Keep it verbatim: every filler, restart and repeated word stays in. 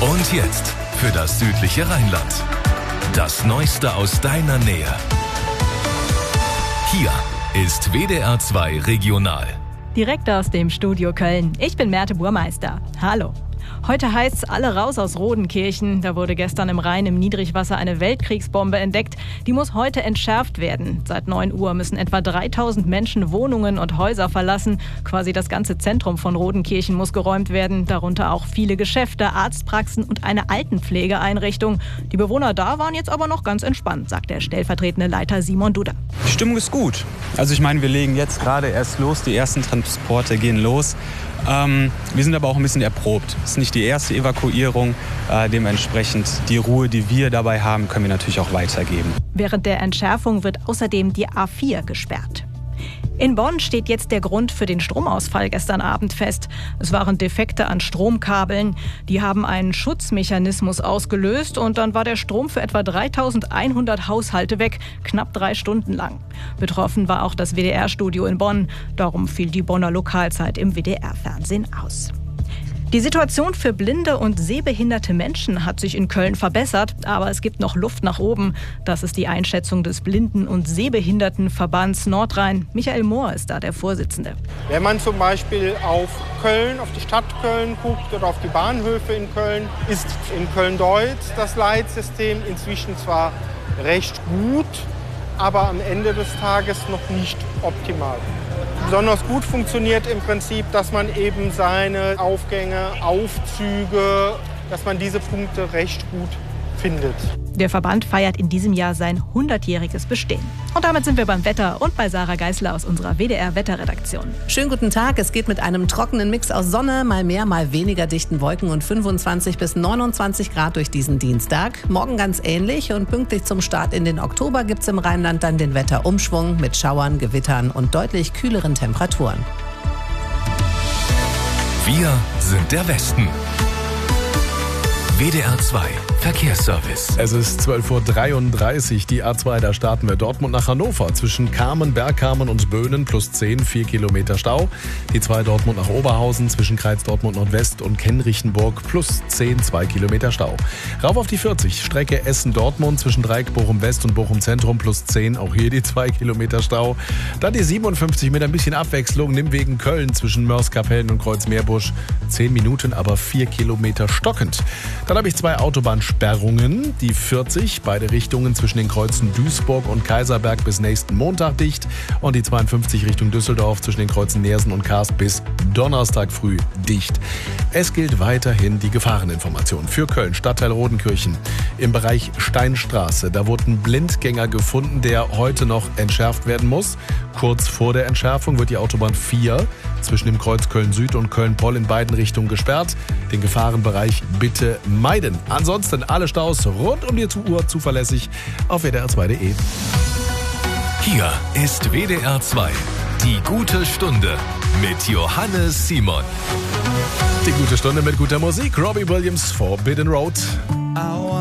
Und jetzt für das südliche Rheinland. Das Neueste aus deiner Nähe. Hier ist W D R zwei Regional. Direkt aus dem Studio Köln. Ich bin Merte Burmeister. Hallo. Heute heißt's alle raus aus Rodenkirchen. Da wurde gestern im Rhein im Niedrigwasser eine Weltkriegsbombe entdeckt. Die muss heute entschärft werden. Seit neun Uhr müssen etwa dreitausend Menschen Wohnungen und Häuser verlassen. Quasi das ganze Zentrum von Rodenkirchen muss geräumt werden. Darunter auch viele Geschäfte, Arztpraxen und eine Altenpflegeeinrichtung. Die Bewohner da waren jetzt aber noch ganz entspannt, sagt der stellvertretende Leiter Simon Duda. Die Stimmung ist gut. Also ich meine, wir legen jetzt gerade erst los. Die ersten Transporte gehen los. Ähm, wir sind aber auch ein bisschen erprobt. Es ist nicht die erste Evakuierung. Äh, dementsprechend die Ruhe, die wir dabei haben, können wir natürlich auch weitergeben. Während der Entschärfung wird außerdem die A vier gesperrt. In Bonn steht jetzt der Grund für den Stromausfall gestern Abend fest. Es waren Defekte an Stromkabeln. Die haben einen Schutzmechanismus ausgelöst und dann war der Strom für etwa dreitausendeinhundert Haushalte weg, knapp drei Stunden lang. Betroffen war auch das W D R-Studio in Bonn. Darum fiel die Bonner Lokalzeit im W D R-Fernsehen aus. Die Situation für blinde und sehbehinderte Menschen hat sich in Köln verbessert, aber es gibt noch Luft nach oben. Das ist die Einschätzung des Blinden- und Sehbehindertenverbands Nordrhein. Michael Mohr ist da der Vorsitzende. Wenn man zum Beispiel auf Köln, auf die Stadt Köln guckt oder auf die Bahnhöfe in Köln, ist in Köln-Deutz das Leitsystem inzwischen zwar recht gut, aber am Ende des Tages noch nicht optimal. Besonders gut funktioniert im Prinzip, dass man eben seine Aufgänge, Aufzüge, dass man diese Punkte recht gut findet. Der Verband feiert in diesem Jahr sein hundertjähriges Bestehen. Und damit sind wir beim Wetter und bei Sarah Geißler aus unserer W D R-Wetterredaktion. Schönen guten Tag. Es geht mit einem trockenen Mix aus Sonne, mal mehr, mal weniger dichten Wolken und fünfundzwanzig bis neunundzwanzig Grad durch diesen Dienstag. Morgen ganz ähnlich und pünktlich zum Start in den Oktober gibt's im Rheinland dann den Wetterumschwung mit Schauern, Gewittern und deutlich kühleren Temperaturen. Wir sind der Westen. W D R zwei Verkehrsservice. Es ist zwölf Uhr dreiunddreißig, die A zwei, da starten wir Dortmund nach Hannover. Zwischen Kamen, Bergkamen und Böhnen plus zehn, vier Kilometer Stau. Die zwei Dortmund nach Oberhausen zwischen Kreiz Dortmund Nordwest und Kenrichenburg plus zehn, zwei Kilometer Stau. Rauf auf die vierzig, Strecke Essen-Dortmund zwischen Dreieck Bochum West und Bochum Zentrum plus zehn, auch hier die zwei Kilometer Stau. Dann die siebenundfünfzig mit ein bisschen Abwechslung, Nimwegen Köln zwischen Mörs-Kapellen und Kreuzmeerbusch. zehn Minuten, aber vier Kilometer stockend. Dann habe ich zwei Autobahnsperrungen. Die vierzig, beide Richtungen zwischen den Kreuzen Duisburg und Kaiserberg bis nächsten Montag dicht. Und die zweiundfünfzig Richtung Düsseldorf zwischen den Kreuzen Neersen und Karst bis Donnerstag früh dicht. Es gilt weiterhin die Gefahreninformation für Köln, Stadtteil Rodenkirchen. Im Bereich Steinstraße, da wurde ein Blindgänger gefunden, der heute noch entschärft werden muss. Kurz vor der Entschärfung wird die Autobahn vier zwischen dem Kreuz Köln-Süd und Köln-Poll in beiden Richtungen gesperrt. Den Gefahrenbereich bitte meiden. Ansonsten alle Staus rund um die Uhr zuverlässig auf W D R zwei Punkt de. Hier ist W D R zwei, die gute Stunde mit Johannes Simon. Die gute Stunde mit guter Musik. Robbie Williams, Forbidden Road.